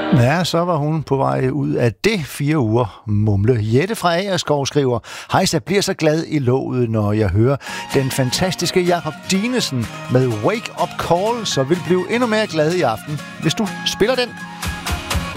Ja, så var hun på vej ud af det 4 uger mumle. Jette fra Agerskov skriver: Hejs, jeg bliver så glad i låget, når jeg hører den fantastiske Jakob Dinesen med Wake Up Call, så vil blive endnu mere glad i aften, hvis du spiller den.